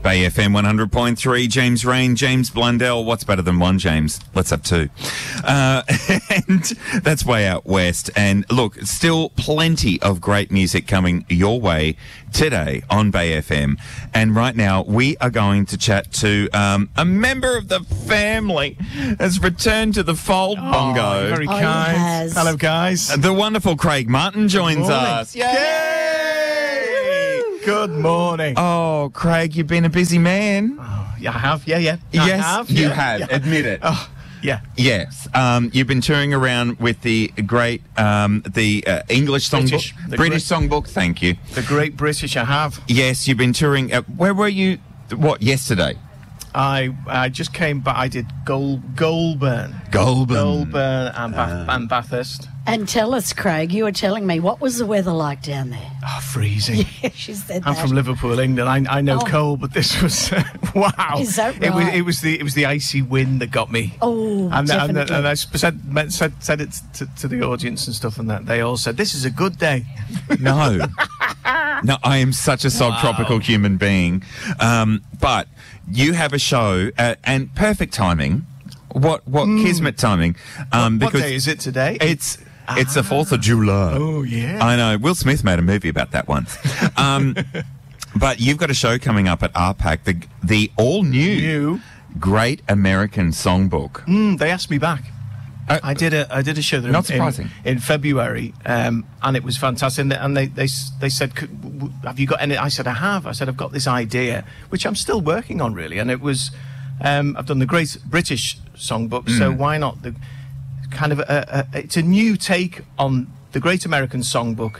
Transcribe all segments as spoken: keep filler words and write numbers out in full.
Bay F M one hundred point three, James Rain, James Blundell. What's better than one, James? Let's have two. Uh, and that's way out west. And look, still plenty of great music coming your way today on Bay F M. And right now, we are going to chat to um, a member of the family has returned to the fold, Oh, Bongo. very Oh, he kind. has. Hello, guys. The wonderful Craig Martin joins morning. us. Yay! Good morning. Oh, Craig, you've been a busy man. Oh, yeah, I have. Yeah, yeah. I yes, have. you yeah, have. yeah. Admit it. Oh, yeah. Yes, um, you've been touring around with the great, um, the uh, English songbook, British. The British great- songbook. Thank you. The Great British I have. Yes, you've been touring. Uh, where were you? What yesterday? I I just came back. I did Goul, Goulburn. Goulburn. Goulburn and, Bath, and Bathurst. And tell us, Craig, you were telling me, what was the weather like down there? Oh, freezing. Yeah, she said I'm that. from Liverpool, England. I, I know Oh. cold, but this was wow. Is that It was right? it was the it was the icy wind that got me. Oh, and, and, definitely. and I said said, said it to, to the audience and stuff, and that they all said this is a good day. No, no. I am such a subtropical human being. Um, but you have a show, uh, and perfect timing. What what kismet timing? Um, What because day is it today? it's it's the fourth of July. Oh yeah. I know. Will Smith made a movie about that once. Um, but you've got a show coming up at R PAC, the the all new, New. Great American Songbook. Mm, they asked me back. Uh, I did a I did a show there Not in, surprising. in February, um, and it was fantastic. And they and they, they s- they said, "Could- w- w- "Have you got any?" I said, "I have." I said, "I've got this idea, which I'm still working on, really." And it was, um, I've done the Great British Songbook, so Mm. why not the kind of a, a, it's a new take on the Great American Songbook.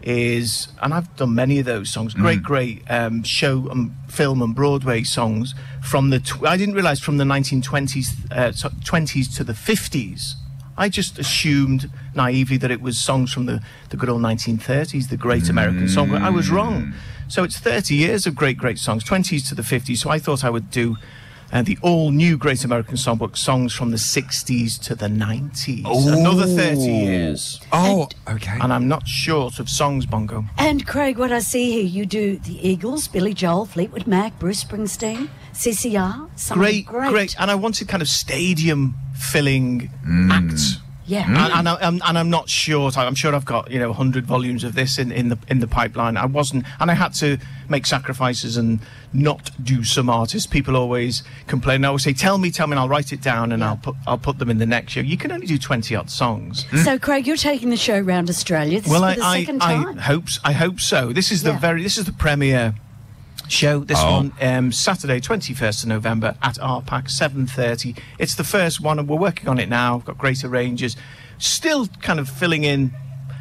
Is and I've done many of those songs. Great, Mm. great um, show, and film, and Broadway songs from the. Tw- I didn't realise from the nineteen twenties, uh, so- twenties to the fifties. I just assumed naively that it was songs from the, the good old nineteen thirties, the Great American Songbook. I was wrong. So it's thirty years of great, great songs, twenties to the fifties. So I thought I would do uh, the all-new Great American Songbook, songs from the sixties to the nineties. Another thirty years. Oh, okay. And I'm not short of songs, Bongo. And Craig, what I see here, you do the Eagles, Billy Joel, Fleetwood Mac, Bruce Springsteen, C C R. Some Great, great, great. And I wanted kind of stadium-filling acts. Yeah. And, and, I, and, and I'm not short. I'm sure I've got, you know, one hundred volumes of this in, in the in the pipeline. I wasn't, and I had to make sacrifices and not do some artists. People always complain. I always say, "Tell me, tell me, and I'll write it down, and I'll put I'll put them in the next show." You can only do twenty odd songs. So, Craig, you're taking the show around Australia. This Well, is I for the I, second I time. hope s- I hope so. This is the Yeah. very this is the premiere show. This Oh. one um, Saturday, twenty-first of November at R PAC, seven thirty. It's the first one, and we're working on it now. We've got great arrangers, still kind of filling in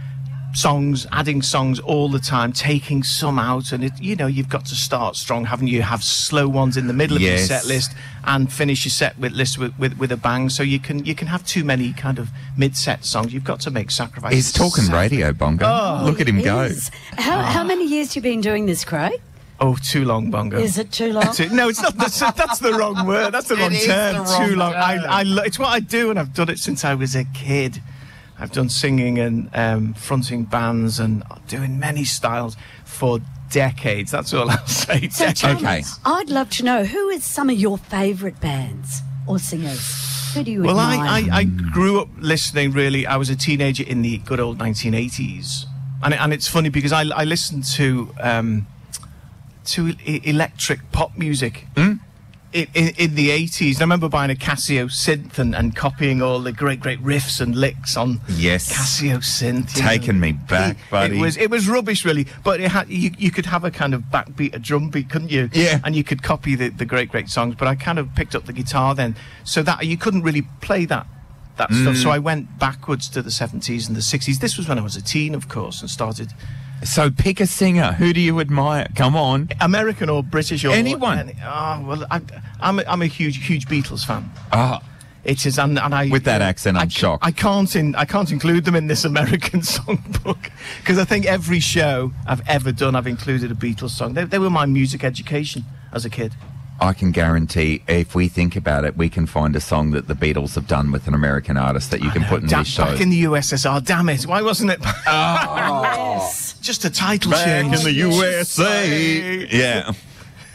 songs, adding songs all the time, taking some out, and it, you know, you've got to start strong, haven't you? Have slow ones in the middle of Yes. your set list, and finish your set with list with, with, with a bang. So you can you can have too many kind of mid-set songs. You've got to make sacrifices. He's talking radio, Bongo. Oh. Look at him go. Is. How, how many years have you been doing this, Craig? Oh, too long, Bongo. Is it too long? Too- no, it's not. That's, that's the wrong word. That's the wrong is term. the wrong too long. term. I, I, lo- it's what I do, and I've done it since I was a kid. I've done singing and um, fronting bands and doing many styles for decades. That's all I'll say. So Decades. tell Okay. me, I'd love to know, who is some of your favourite bands or singers? Who do you Well, I, admire? I, I grew up listening, really. I was a teenager in the good old nineteen eighties. And, it, and it's funny because I, I listened to um, to e- electric pop music in, in, in the eighties. I remember buying a Casio synth and, and copying all the great, great riffs and licks on Yes. Casio synth. you Taking know. me back, It- buddy. It was it was rubbish, really. But it had you, you could have a kind of backbeat, a drum beat, couldn't you? Yeah. And you could copy the, the great, great songs. But I kind of picked up the guitar then, so that you couldn't really play that that stuff. Mm. So I went backwards to the seventies and the sixties. This was when I was a teen, of course, and started So pick a singer. Who do you admire? Come on. American or British or Anyone. Any, oh well, I, I'm a, I'm a huge huge Beatles fan. Ah, It is, and, and I With that accent, I'm I, shocked. I can't in, I can't include them in this American songbook because I think every show I've ever done, I've included a Beatles song. They, they were my music education as a kid. I can guarantee if we think about it, we can find a song that the Beatles have done with an American artist that you can put in Da- this show. back in the U S S R, damn it! Why wasn't it? Yes. Just a title Back change. in the U S A. Yeah.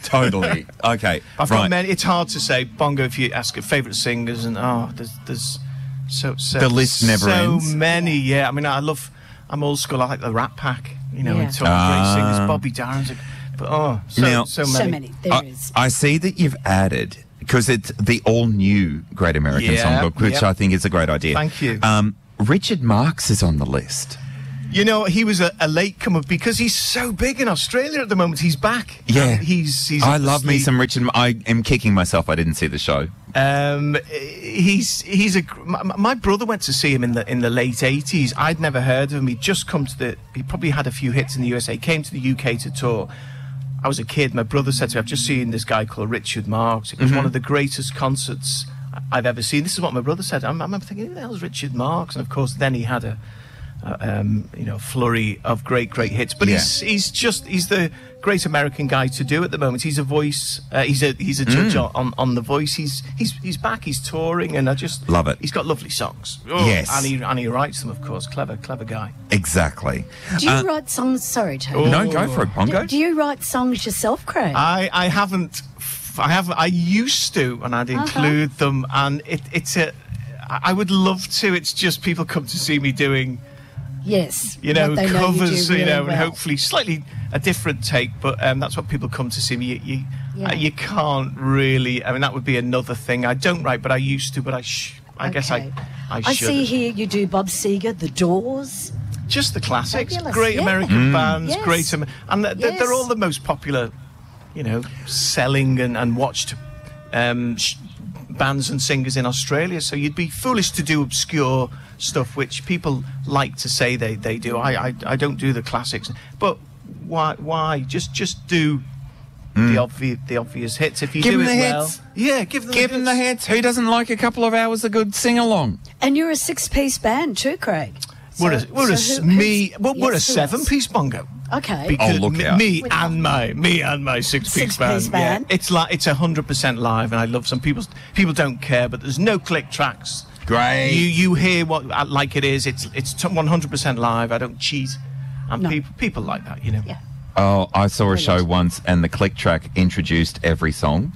Totally. Okay. I've right. got many. It's hard to say, Bongo, if you ask favourite singers, and oh, there's there's so so The list never so ends. many. Yeah, I mean, I love. I'm old school. I like the Rat Pack. You know, Yeah. and some Ah. great singers. Bobby Darin's. a- But oh, so Now- so many. So many. There I, is. I see that you've added, because it's the all-new Great American Yeah, Songbook, which yep. I think is a great idea. Thank you. Um, Richard Marx is on the list. You know, he was a, a latecomer because he's so big in Australia at the moment. He's back. Yeah. Um, he's. he's I love me obviously- some Richard. I am kicking myself I didn't see the show. Um, he's he's a. My, my brother went to see him in the in the late eighties. I'd never heard of him. He'd just come to the. He probably had a few hits in the U S A. Came to the U K to tour. I was a kid. My brother said to me, "I've just seen this guy called Richard Marx. It was Mm-hmm. one of the greatest concerts I've ever seen." This is what my brother said. I remember thinking, "Who the hell's Richard Marx?" And of course, then he had a. Uh, um, you know, flurry of great, great hits. But Yeah. he's he's just he's the great American guy to do at the moment. He's a voice. Uh, he's a he's a judge Mm. on, on The Voice. He's he's he's back. He's touring, and I just Love it. He's got lovely songs. Oh, Yes. and he and he writes them, of course. Clever, clever guy. Exactly. Do you Uh, write songs? Sorry, Tony. no, go for it, Bongo. Do, do you write songs yourself, Craig? I I haven't. I have. I used to, and I'd include them. And it, it's a. I I would love to. It's just people come to see me doing. yes. You know, What they covers, do you, really know, and well. hopefully slightly a different take, but um, that's what people come to see me. You, you, Yeah. uh, you can't really, I mean, that would be another thing. I don't write, but I used to, but I sh- I guess I, Okay. I I should. see here you do Bob Seger, The Doors. Just the classics. Fabulous, Great yeah. American bands, Yes. great, Am- and they're, they're Yes. all the most popular, you know, selling and, and watched um, sh- bands and singers in Australia. So you'd be foolish to do obscure stuff, which people like to say they, they do. I, I I don't do the classics, but why why just just do the obvious the obvious hits if you Give do them it the well. hits. Yeah, give them Give the them the hits. hits. Who doesn't like a couple of hours of good sing along? And you're a six-piece band too, Craig. We're a, So- we're a so s- who- me. who's- Well, we're a yes, who else? seven-piece bongo. Okay. Because Oh, look me, out. me With- and my me and my six-piece Six-piece band. band. Yeah, it's like it's a hundred percent live, and I love some people. People don't care, but there's no click tracks. Great. You you hear what uh, like it is. It's it's one hundred percent live. I don't cheat, and No. people people like that. You know. Yeah. Oh, I saw a show Brilliant. once, and the click track introduced every song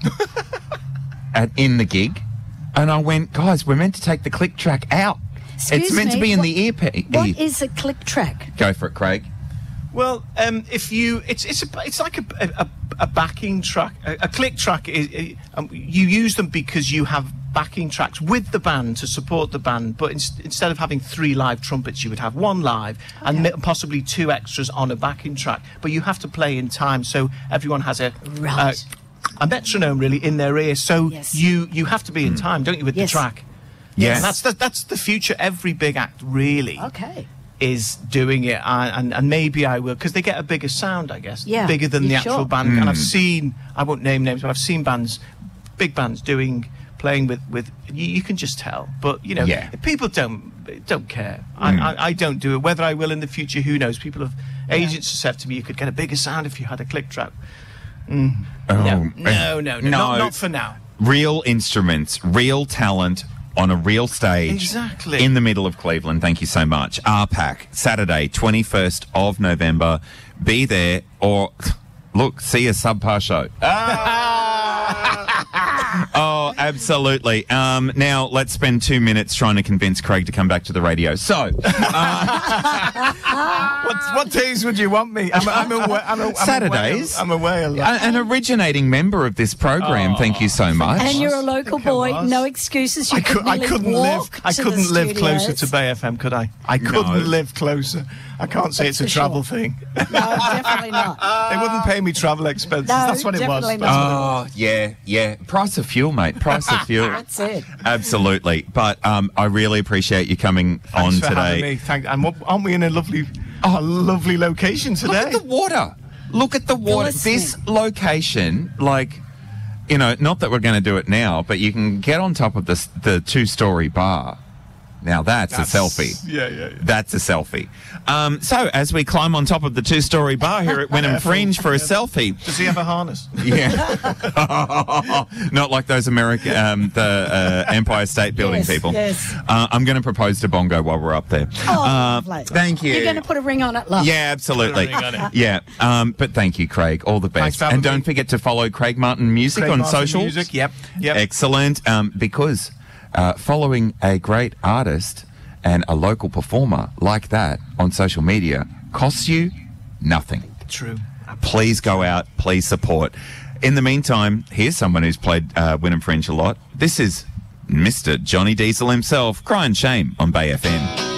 at in the gig, and I went, guys, we're meant to take the click track out. Excuse it's meant to me, be in what- the earpiece. What is a click track? Go for it, Craig. Well, um, if you, it's it's a, it's like a, a, a backing track. A, a click track is um, you use them because you have backing tracks with the band to support the band. But in, instead of having three live trumpets, you would have one live and Okay. mi- possibly two extras on a backing track. But you have to play in time, so everyone has a Right. a, a metronome really in their ear. So Yes. you you have to be in time, don't you, with Yes. the track? Yes. And that's the, that's the future. Every big act really Okay. is doing it, and, and, and maybe I will, because they get a bigger sound, I guess, Yeah, bigger than the you actual sure? band. And I've seen, I won't name names, but I've seen bands, big bands doing, playing with, with you, you can just tell. But you know, Yeah. people don't don't care. I, I, I don't do it. Whether I will in the future, who knows? People have agents have said to me, you could get a bigger sound if you had a click track. Oh, No, uh, no, no, no, Not, not for now. Real instruments, real talent on a real stage. Exactly. In the middle of Cleveland. Thank you so much. R PAC, Saturday, twenty-first of November. Be there or look, see a subpar show. Oh, absolutely. Um, now, let's spend two minutes trying to convince Craig to come back to the radio. So, What, what days would you want me? I'm, I'm away. I'm, a, I'm Saturdays. Away, I'm away a a- lot. an originating member of this program, thank you so much. And you're a local think I boy. was. No excuses. You I, could could, I nearly couldn't live. walk I to the couldn't live closer to studios. Bay F M, could I? I couldn't No. live closer. I can't say That's it's a for travel sure. thing. No, definitely not. They wouldn't pay me travel expenses. No, That's what it was. definitely That's not. what it Oh, yeah, yeah. Price of fuel, mate. Price of fuel. That's it. Absolutely. But um, I really appreciate you coming Thanks on for having today. me. Thank, and what, aren't we in a lovely, a lovely location Look today? at the water. Look at the water. listening. This location, like, you know, not that we're going to do it now, but you can get on top of this, the two-story bar Now that's, That's- a selfie. Yeah, yeah, yeah. That's a selfie. Um, so as we climb on top of the two-story bar here at Wynnum Fringe for a selfie. Does he have a harness? Yeah. Not like those American, um, the uh, Empire State Building Yes, people. yes. Uh, I'm going to propose to Bongo while we're up there. Oh, Uh, lovely. Thank you. You're going to put a ring on it, love. Yeah, absolutely. Put a ring on it. Yeah, um, but thank you, Craig. All the Thanks best. for having And don't me. forget to follow Craig Martin Music Craig on Martin socials. Music, yep, yep. Excellent. Um, because uh, following a great artist and a local performer like that on social media costs you nothing. True. Please go out. Please support. In the meantime, here's someone who's played uh, Wynnum Fringe a lot. This is Mister Johnny Diesel himself, Crying Shame on Bay F M.